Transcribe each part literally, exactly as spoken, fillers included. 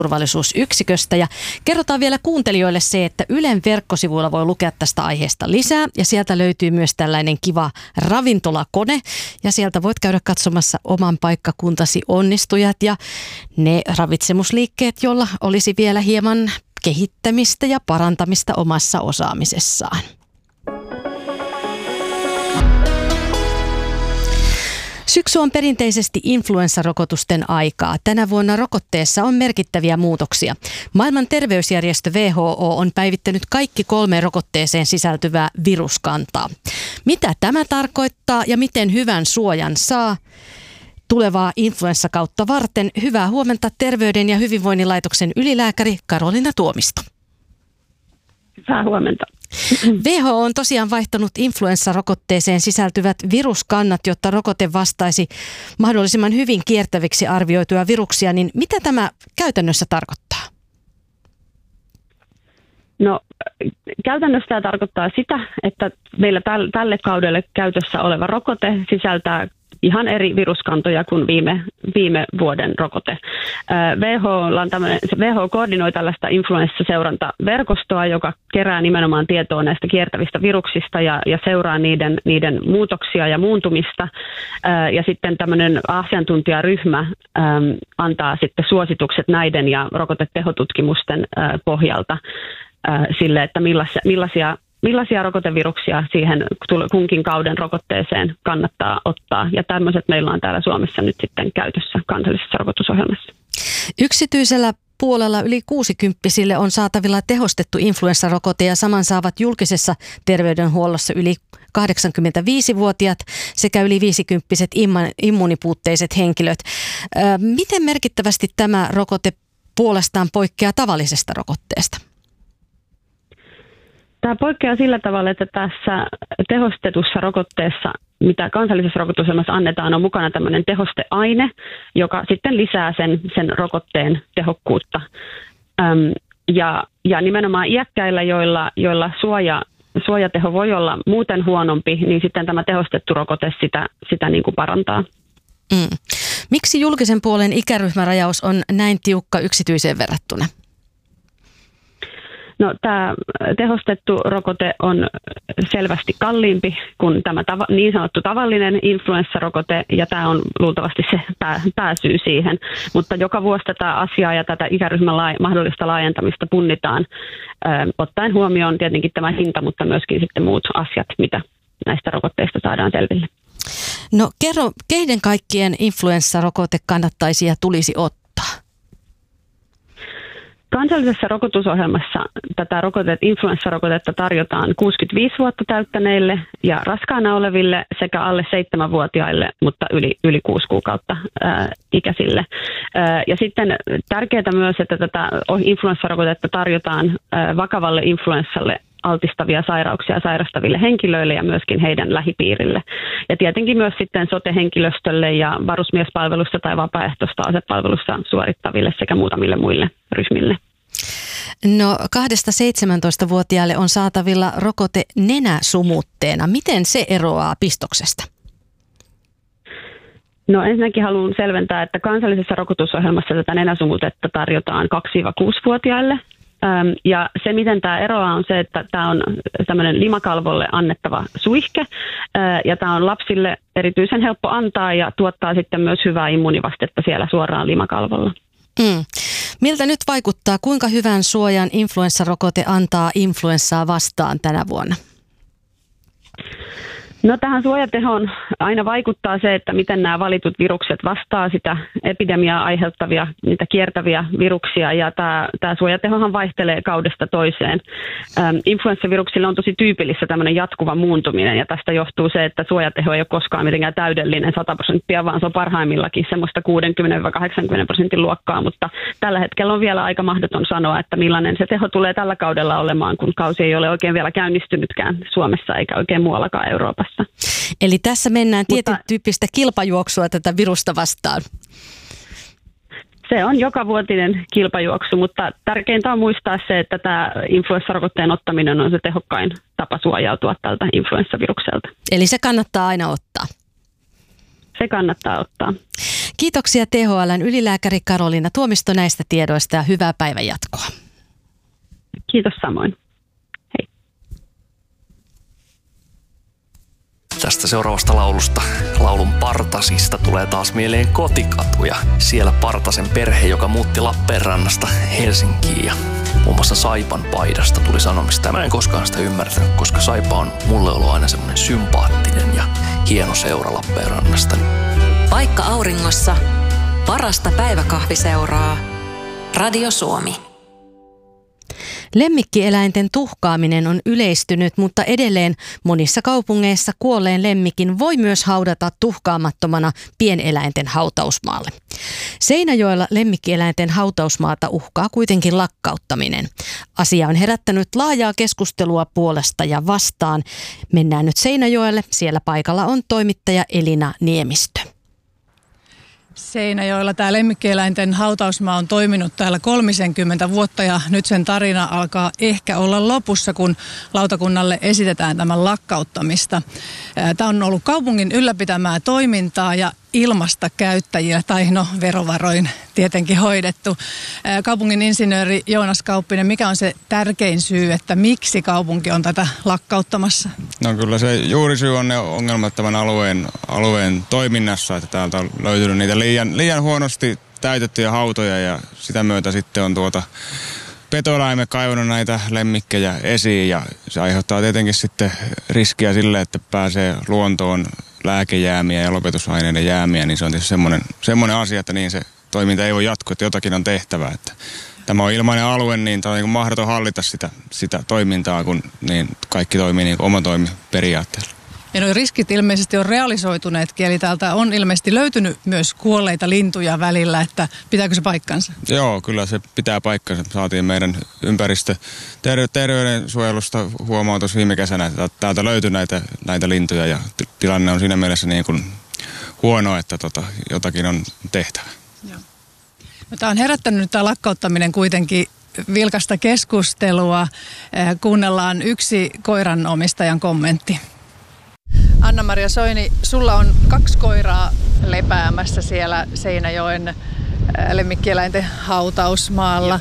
turvallisuusyksiköstä. Ja kerrotaan vielä kuuntelijoille se, että Ylen verkkosivuilla voi lukea tästä aiheesta lisää. Ja sieltä löytyy myös tällainen kiva ravintolakone. Ja sieltä voit käydä katsomassa oman paikkakuntasi onnistujat ja ne ravitsemusliikkeet, joilla olisi vielä hieman kehittämistä ja parantamista omassa osaamisessaan. Syksy on perinteisesti influenssarokotusten aikaa. Tänä vuonna rokotteessa on merkittäviä muutoksia. Maailman terveysjärjestö W H O on päivittänyt kaikki kolme rokotteeseen sisältyvää viruskantaa. Mitä tämä tarkoittaa ja miten hyvän suojan saa tulevaa influenssakautta varten? Hyvää huomenta Terveyden ja hyvinvoinnin laitoksen ylilääkäri Karoliina Tuomisto. Hyvää huomenta. W H O on tosiaan vaihtanut influenssarokotteeseen sisältyvät viruskannat, jotta rokote vastaisi mahdollisimman hyvin kiertäviksi arvioituja viruksia. Niin mitä tämä käytännössä tarkoittaa? No käytännössä tämä tarkoittaa sitä, että meillä tälle kaudelle käytössä oleva rokote sisältää ihan eri viruskantoja kuin viime, viime vuoden rokote. W H O, on W H O koordinoi tällaista influenssaseurantaverkostoa, joka kerää nimenomaan tietoa näistä kiertävistä viruksista ja, ja seuraa niiden, niiden muutoksia ja muuntumista. Ja sitten tämmöinen asiantuntijaryhmä äm, antaa sitten suositukset näiden ja rokotetehotutkimusten äh, pohjalta äh, sille, että millaisia, millaisia Millaisia rokoteviruksia siihen kunkin kauden rokotteeseen kannattaa ottaa? Ja tämmöiset meillä on täällä Suomessa nyt sitten käytössä kansallisessa rokotusohjelmassa. Yksityisellä puolella yli kuusikymppisille on saatavilla tehostettu influenssarokote ja saman saavat julkisessa terveydenhuollossa yli kahdeksankymmentäviisivuotiaat sekä yli viisikymppiset immuunipuutteiset henkilöt. Miten merkittävästi tämä rokote puolestaan poikkeaa tavallisesta rokotteesta? Tämä poikkeaa sillä tavalla, että tässä tehostetussa rokotteessa, mitä kansallisessa rokotusohjelmassa annetaan, on mukana tämmöinen tehosteaine, joka sitten lisää sen, sen rokotteen tehokkuutta. Öm, ja, ja nimenomaan iäkkäillä, joilla, joilla suoja, suojateho voi olla muuten huonompi, niin sitten tämä tehostettu rokote sitä, sitä niin kuin parantaa. Mm. Miksi julkisen puolen ikäryhmärajaus on näin tiukka yksityiseen verrattuna? No, tämä tehostettu rokote on selvästi kalliimpi kuin tämä tava, niin sanottu tavallinen influenssarokote, ja tämä on luultavasti se pää, pääsyy siihen. Mutta joka vuosi tätä asiaa ja tätä ikäryhmän laaj, mahdollista laajentamista punnitaan, ö, ottaen huomioon tietenkin tämä hinta, mutta myöskin sitten muut asiat, mitä näistä rokotteista saadaan selville. No kerro, keiden kaikkien influenssarokote kannattaisi ja tulisi ottaa? Kansallisessa rokotusohjelmassa tätä rokotet, influenssarokotetta tarjotaan kuusikymmentäviisi vuotta täyttäneille ja raskaana oleville sekä alle seitsemänvuotiaille, mutta yli, yli kuusi kuukautta ää, ikäisille. Ää, ja sitten tärkeää myös, että tätä influenssarokotetta tarjotaan ää, vakavalle influenssalle altistavia sairauksia sairastaville henkilöille ja myöskin heidän lähipiirille. Ja tietenkin myös sitten sote-henkilöstölle ja varusmiespalvelusta tai vapaaehtoista asepalvelusta suorittaville sekä muutamille muille ryhmille. No kahdesta seitsemäntoistavuotiaalle on saatavilla rokote nenäsumutteena. Miten se eroaa pistoksesta? No ensinnäkin haluan selventää, että kansallisessa rokotusohjelmassa tätä nenäsumutetta tarjotaan kaksi-kuusivuotiaille. Ja se, miten tämä eroaa, on se, että tämä on tämmöinen limakalvolle annettava suihke, ja tämä on lapsille erityisen helppo antaa ja tuottaa sitten myös hyvää immuunivastetta siellä suoraan limakalvolla. Mm. Miltä nyt vaikuttaa, kuinka hyvän suojan influenssarokote antaa influenssaa vastaan tänä vuonna? No tähän suojatehoon aina vaikuttaa se, että miten nämä valitut virukset vastaa sitä epidemiaa aiheuttavia, niitä kiertäviä viruksia, ja tämä, tämä suojatehohan vaihtelee kaudesta toiseen. Ähm, influenssaviruksille on tosi tyypillistä tämmöinen jatkuva muuntuminen, ja tästä johtuu se, että suojateho ei ole koskaan mitenkään täydellinen sata prosenttia, vaan se on parhaimmillakin semmoista kuusikymmentä kahdeksankymmentä prosentin luokkaa, mutta tällä hetkellä on vielä aika mahdoton sanoa, että millainen se teho tulee tällä kaudella olemaan, kun kausi ei ole oikein vielä käynnistynytkään Suomessa eikä oikein muuallakaan Euroopassa. Eli tässä mennään tietyn Mutta, tyyppistä kilpajuoksua tätä virusta vastaan. Se on jokavuotinen kilpajuoksu, mutta tärkeintä on muistaa se, että tämä influenssarokotteen ottaminen on se tehokkain tapa suojautua tältä influenssavirukselta. Eli se kannattaa aina ottaa? Se kannattaa ottaa. Kiitoksia T H L:n ylilääkäri Karoliina Tuomisto näistä tiedoista ja hyvää päivänjatkoa. Kiitos samoin. Hei. Tästä seuraavasta laulusta, laulun Partasista, tulee taas mieleen kotikatu ja siellä Partasen perhe, joka muutti Lappeenrannasta Helsinkiin ja muun muassa Saipan paidasta tuli sanomista. Mä en koskaan sitä ymmärtänyt, koska Saipa on mulle ollut aina semmoinen sympaattinen ja hieno seura Lappeenrannasta. Paikka auringossa, parasta päiväkahviseuraa. Radio Suomi. Lemmikkieläinten tuhkaaminen on yleistynyt, mutta edelleen monissa kaupungeissa kuolleen lemmikin voi myös haudata tuhkaamattomana pieneläinten hautausmaalle. Seinäjoella lemmikkieläinten hautausmaata uhkaa kuitenkin lakkauttaminen. Asia on herättänyt laajaa keskustelua puolesta ja vastaan. Mennään nyt Seinäjoelle. Siellä paikalla on toimittaja Elina Niemistö. Seinäjoella tämä lemmikkieläinten hautausmaa on toiminut täällä kolmekymmentä vuotta ja nyt sen tarina alkaa ehkä olla lopussa, kun lautakunnalle esitetään tämän lakkauttamista. Tämä on ollut kaupungin ylläpitämää toimintaa ja ilmasta käyttäjille, tai no verovaroin tietenkin hoidettu. Kaupungin insinööri Joonas Kauppinen, mikä on se tärkein syy, että miksi kaupunki on tätä lakkauttamassa? No kyllä se juurisyy on ne ongelmat tämän alueen, alueen toiminnassa, että täältä on löytynyt niitä liian, liian huonosti täytettyjä hautoja ja sitä myötä sitten on tuota petoeläimet kaivannut näitä lemmikkejä esiin ja se aiheuttaa tietenkin sitten riskiä sille, että pääsee luontoon lääkejäämiä ja lopetusaineiden jäämiä, niin se on tietysti semmoinen, semmoinen asia, että niin se toiminta ei voi jatkua, että jotakin on tehtävä. Että tämä on ilmainen alue, niin tämä on niin kuin mahdoton hallita sitä, sitä toimintaa, kun niin kaikki toimii niin kuin oma toimi periaatteella. Ja nuo riskit ilmeisesti on realisoituneetkin, eli täältä on ilmeisesti löytynyt myös kuolleita lintuja välillä, että pitääkö se paikkansa? Joo, kyllä se pitää paikkansa. Saatiin meidän ympäristö ter- terveydensuojelusta huomautus viime kesänä, että täältä löytyi näitä, näitä lintuja ja t- tilanne on siinä mielessä niin kuin huono, että tota, jotakin on tehtävä. Joo. No, tämä on herättänyt tämä lakkauttaminen kuitenkin vilkasta keskustelua. Kuunnellaan yksi koiranomistajan kommentti. Anna-Maria Soini, sulla on kaksi koiraa lepäämässä siellä Seinäjoen lemmikkieläinten hautausmaalla.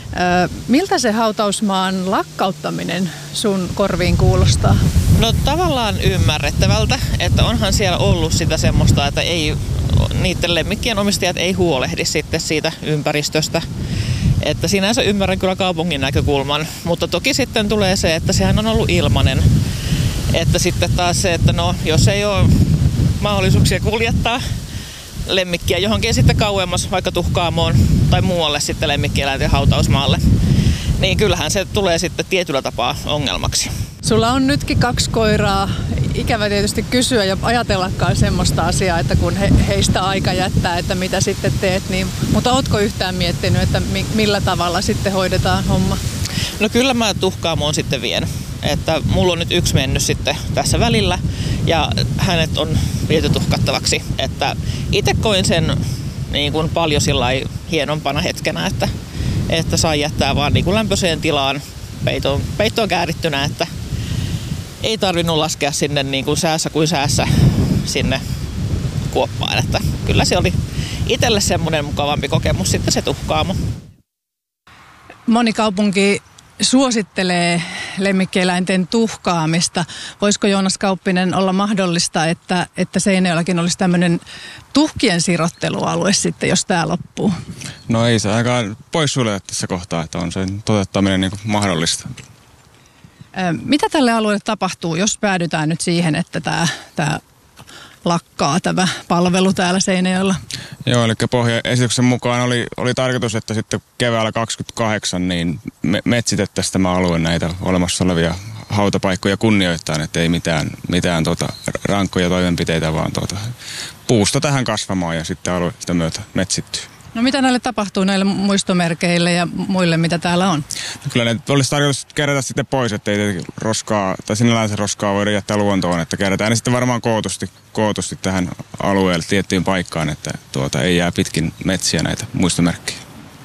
Miltä se hautausmaan lakkauttaminen sun korviin kuulostaa? No tavallaan ymmärrettävältä, että onhan siellä ollut sitä semmoista, että ei, niiden lemmikkien omistajat ei huolehdi sitten siitä ympäristöstä. Että sinänsä ymmärrän kyllä kaupungin näkökulman, mutta toki sitten tulee se, että sehän on ollut ilmainen. Että sitten taas se, että no, jos ei ole mahdollisuuksia kuljettaa lemmikkiä johonkin sitten kauemmas, vaikka tuhkaamoon tai muualle sitten lemmikkieläinten hautausmaalle, niin kyllähän se tulee sitten tietyllä tapaa ongelmaksi. Sulla on nytkin kaksi koiraa. Ikävä tietysti kysyä ja ajatellakaan semmoista asiaa, että kun he, heistä aika jättää, että mitä sitten teet. Niin, mutta ootko yhtään miettinyt, että mi, millä tavalla sitten hoidetaan homma? No kyllä mä tuhkaamoon sitten vien. Että mulla on nyt yksi mennyt sitten tässä välillä ja hänet on viety tuhkattavaksi. Että itse koin sen niin kuin paljon sillai hienompana hetkenä, että, että sai jättää vaan niin kuin lämpöiseen tilaan peitoon, peittoon käärittynä, että ei tarvinnut laskea sinne niin kuin säässä kuin säässä sinne kuoppaan. Että kyllä se oli itselle semmoinen mukavampi kokemus sitten se tuhkaamo. Moni kaupunki suosittelee lemmikkieläinten tuhkaamista. Voisiko Joonas Kauppinen olla mahdollista, että, että Seinäjoellakin olisi tämmöinen tuhkien sirottelualue sitten, jos tämä loppuu? No ei se ainakaan poissuljeta tässä kohtaa, että on sen toteuttaminen niin kuin mahdollista. Mitä tälle alueelle tapahtuu, jos päädytään nyt siihen, että tämä, tämä lakkaa tämä palvelu täällä Seinäjoella? Joo, eli pohjaesityksen mukaan oli, oli tarkoitus, että sitten keväällä kaksikymmentäkahdeksan niin me, metsitettäisiin tämä alue näitä olemassa olevia hautapaikkoja kunnioittain, että ei mitään, mitään tota, rankkoja toimenpiteitä, vaan tota, puusta tähän kasvamaan ja sitten alue sitä myötä metsittyy. No mitä näille tapahtuu näille muistomerkeille ja muille, mitä täällä on? No kyllä ne olisi tarkoitus kerätä sitten pois, ettei tietenkin roskaa, tai sinällään se roskaa voida jättää luontoon, että kerätään ne sitten varmaan kootusti, kootusti tähän alueelle tiettyyn paikkaan, että tuota, ei jää pitkin metsiä näitä muistomerkkejä.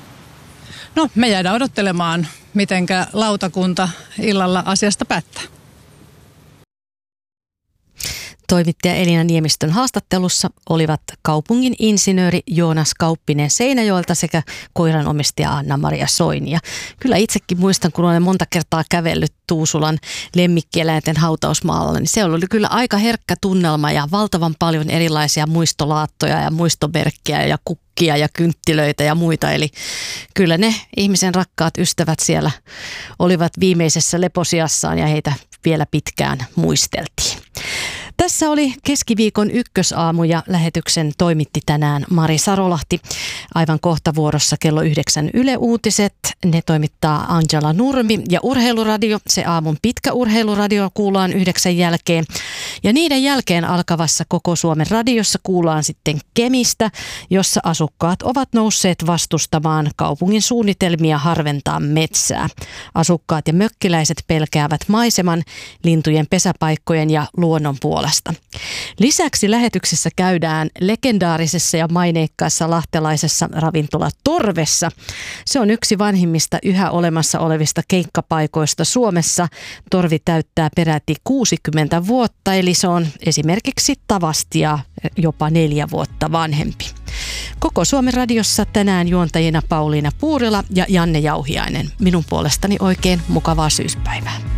No me jäädään odottelemaan, mitenkä lautakunta illalla asiasta päättää. Toimittaja Elina Niemistön haastattelussa olivat kaupungin insinööri Joonas Kauppinen Seinäjoelta sekä koiranomistaja Anna-Maria Soini. Ja kyllä itsekin muistan, kun olen monta kertaa kävellyt Tuusulan lemmikkieläinten hautausmaalla, niin se oli kyllä aika herkkä tunnelma ja valtavan paljon erilaisia muistolaattoja ja muistomerkkejä ja kukkia ja kynttilöitä ja muita. Eli kyllä ne ihmisen rakkaat ystävät siellä olivat viimeisessä leposiassaan ja heitä vielä pitkään muisteltiin. Tässä oli keskiviikon ykkösaamu ja lähetyksen toimitti tänään Mari Sarolahti. Aivan kohta vuorossa kello yhdeksän Yle Uutiset. Ne toimittaa Angela Nurmi ja Urheiluradio. Se aamun pitkä urheiluradio kuullaan yhdeksän jälkeen. Ja niiden jälkeen alkavassa Koko Suomen radiossa kuullaan sitten Kemistä, jossa asukkaat ovat nousseet vastustamaan kaupungin suunnitelmia harventaa metsää. Asukkaat ja mökkiläiset pelkäävät maiseman, lintujen pesäpaikkojen ja luonnon puolesta. Lisäksi lähetyksessä käydään legendaarisessa ja maineikkaassa lahtelaisessa ravintola Torvessa. Se on yksi vanhimmista yhä olemassa olevista keikkapaikoista Suomessa. Torvi täyttää peräti kuusikymmentä vuotta, eli se on esimerkiksi Tavastia jopa neljä vuotta vanhempi. Koko Suomen radiossa tänään juontajina Pauliina Puurila ja Janne Jauhiainen. Minun puolestani oikein mukavaa syyspäivää.